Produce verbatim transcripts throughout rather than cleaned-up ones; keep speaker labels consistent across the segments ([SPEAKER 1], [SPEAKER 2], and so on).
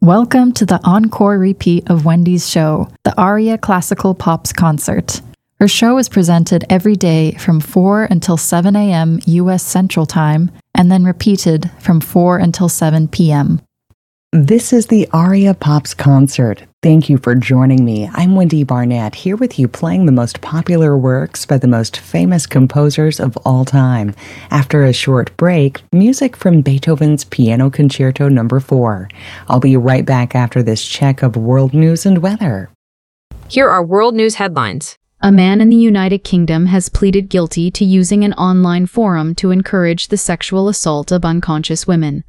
[SPEAKER 1] Welcome to the encore repeat of Wendy's show, the Aria Classical Pops Concert. Her show is presented every day from four until seven a.m. U S Central Time, and then repeated from four until seven p.m.
[SPEAKER 2] This is the Aria Pops Concert. Thank you for joining me. I'm Wendy Barnett, here with you playing the most popular works by the most famous composers of all time. After a short break, music from Beethoven's Piano Concerto number four. I'll be right back after this check of world news and weather.
[SPEAKER 3] Here are world news headlines.
[SPEAKER 4] A man in the United Kingdom has pleaded guilty to using an online forum to encourage the sexual assault of unconscious women.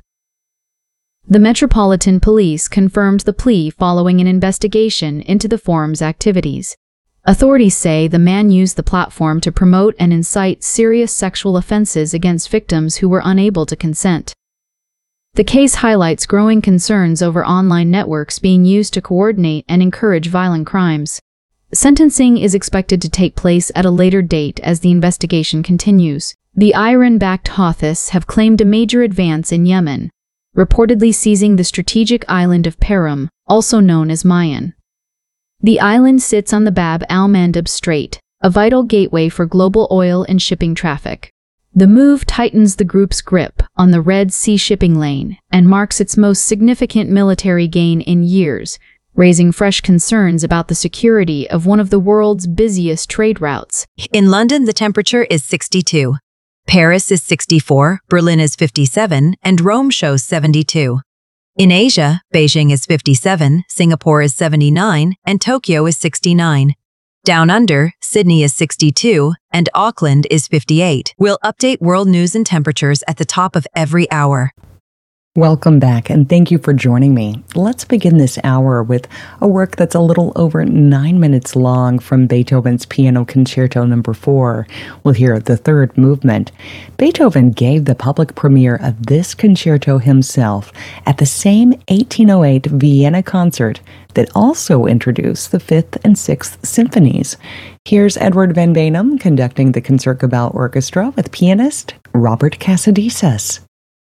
[SPEAKER 4] The Metropolitan Police confirmed the plea following an investigation into the forum's activities. Authorities say the man used the platform to promote and incite serious sexual offenses against victims who were unable to consent. The case highlights growing concerns over online networks being used to coordinate and encourage violent crimes. Sentencing is expected to take place at a later date as the investigation continues. The Iran-backed Houthis have claimed a major advance in Yemen, reportedly seizing the strategic island of Perim, also known as Mayan. The island sits on the Bab al-Mandeb Strait, a vital gateway for global oil and shipping traffic. The move tightens the group's grip on the Red Sea shipping lane and marks its most significant military gain in years, raising fresh concerns about the security of one of the world's busiest trade routes.
[SPEAKER 5] In London, the temperature is sixty-two. Paris is sixty-four, Berlin is fifty-seven, and Rome shows seventy-two. In Asia, Beijing is fifty-seven, Singapore is seventy-nine, and Tokyo is sixty-nine. Down under, Sydney is sixty-two, and Auckland is fifty-eight. We'll update world news and temperatures at the top of every hour.
[SPEAKER 2] Welcome back, and thank you for joining me. Let's begin this hour with a work that's a little over nine minutes long from Beethoven's Piano Concerto number four. We'll hear the third movement. Beethoven gave the public premiere of this concerto himself at the same eighteen oh eight Vienna concert that also introduced the fifth and sixth symphonies. Here's Edward Van Beinum conducting the Concertgebouw Orchestra with pianist Robert Casadesas.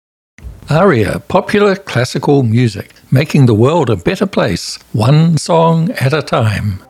[SPEAKER 6] Aria, popular classical music, making the world a better place, one song at a time.